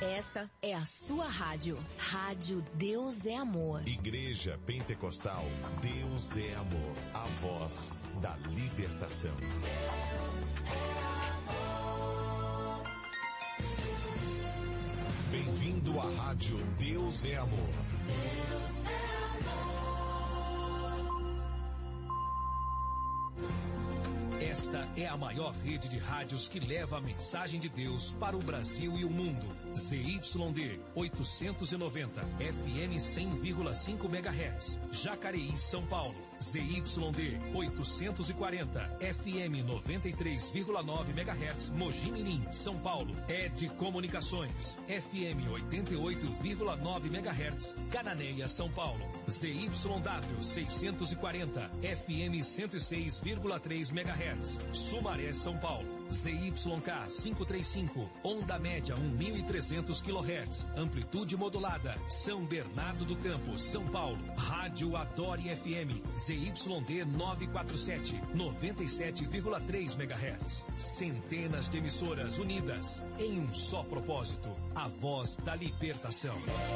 Esta é a sua rádio. Rádio Deus é Amor. Igreja Pentecostal Deus é Amor. A voz da libertação. Bem-vindo à rádio Deus é Amor. Deus é amor. Esta é a maior rede de rádios que leva a mensagem de Deus para o Brasil e o mundo. ZYD 890, FM 100,5 MHz, Jacareí, São Paulo. ZYD 840, FM 93,9 MHz, Mogi Mirim, São Paulo. ED Comunicações, FM 88,9 MHz, Cananéia, São Paulo. ZYW 640, FM 106,3 MHz. Sumaré, São Paulo. ZYK 535, onda média 1.300 kHz, amplitude modulada, São Bernardo do Campo, São Paulo. Rádio Adore FM, ZYD 947, 97,3 MHz. Centenas de emissoras unidas em um só propósito, a voz da libertação.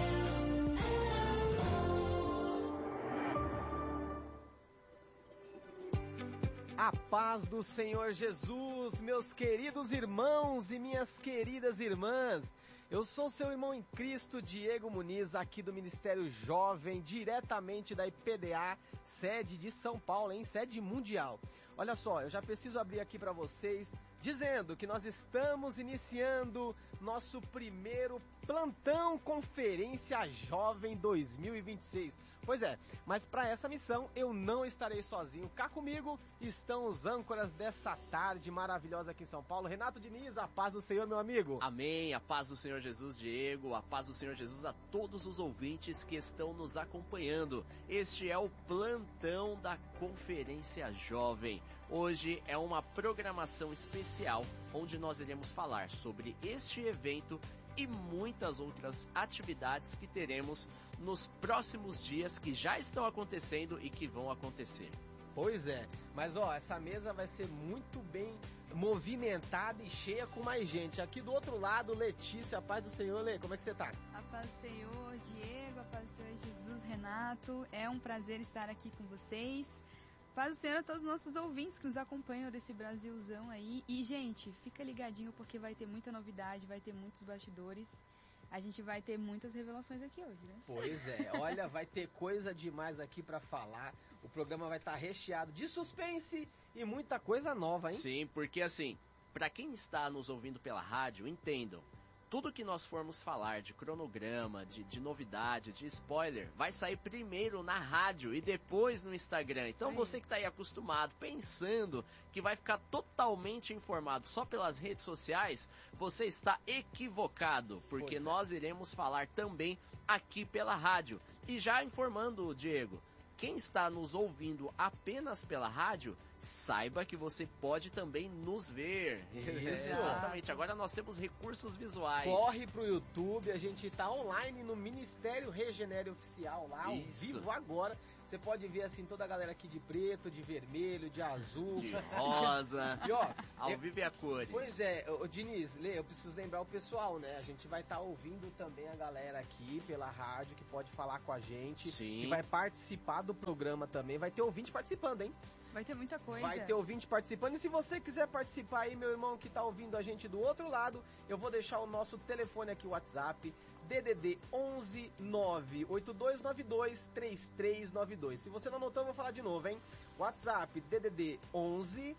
A paz do Senhor Jesus, meus queridos irmãos e minhas queridas irmãs. Eu sou seu irmão em Cristo, Diego Muniz, aqui do Ministério Jovem, diretamente da IPDA, sede de São Paulo, hein? Sede mundial. Olha só, eu já preciso abrir aqui para vocês, dizendo que nós estamos iniciando nosso primeiro Plantão Conferência Jovem 2026. Pois é, mas para essa missão eu não estarei sozinho. Cá comigo estão os âncoras dessa tarde maravilhosa aqui em São Paulo. Renato Diniz, a paz do Senhor, meu amigo. Amém, a paz do Senhor Jesus, Diego, a paz do Senhor Jesus a todos os ouvintes que estão nos acompanhando. Este é o Plantão da Conferência Jovem. Hoje é uma programação especial onde nós iremos falar sobre este evento e muitas outras atividades que teremos nos próximos dias, que já estão acontecendo e que vão acontecer. Pois é, mas ó, essa mesa vai ser muito bem movimentada e cheia com mais gente. Aqui do outro lado, Letícia, a paz do Senhor. Lê, como é que você tá? A paz do Senhor, Diego, a paz do Senhor Jesus, Renato. É um prazer estar aqui com vocês. Paz do Senhor a todos os nossos ouvintes que nos acompanham desse Brasilzão aí. E, gente, fica ligadinho porque vai ter muita novidade, vai ter muitos bastidores. A gente vai ter muitas revelações aqui hoje, né? Pois é, olha, vai ter coisa demais aqui pra falar. O programa vai estar recheado de suspense e muita coisa nova, hein? Sim, porque assim, pra quem está nos ouvindo pela rádio, entendam. Tudo que nós formos falar de cronograma, de novidade, de spoiler, vai sair primeiro na rádio e depois no Instagram. Então você que está aí acostumado, pensando que vai ficar totalmente informado só pelas redes sociais, você está equivocado, porque nós iremos falar também aqui pela rádio. E já informando, Diego, quem está nos ouvindo apenas pela rádio, saiba que você pode também nos ver. Isso. Exatamente, agora nós temos recursos visuais. Corre pro YouTube, a gente tá online no Ministério Regenere Oficial lá, ao vivo agora. Você pode ver assim toda a galera aqui de preto, de vermelho, de azul, de rosa. E ó, ao vivo e a cores. Pois é, o Diniz, Lê, eu preciso lembrar o pessoal, né? A gente vai estar ouvindo também a galera aqui pela rádio que pode falar com a gente. Sim. Que vai participar do programa também. Vai ter ouvinte participando, hein? Vai ter muita coisa. Vai ter ouvinte participando. E se você quiser participar aí, meu irmão que tá ouvindo a gente do outro lado, eu vou deixar o nosso telefone aqui, o WhatsApp, DDD 11 98292 3392. Se você não anotou, eu vou falar de novo, hein? WhatsApp, DDD 11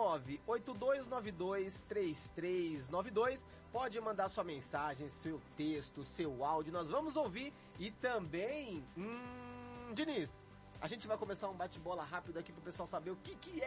98292 3392. Pode mandar sua mensagem, seu texto, seu áudio, nós vamos ouvir. E também, Diniz, a gente vai começar um bate-bola rápido aqui pro pessoal saber o que é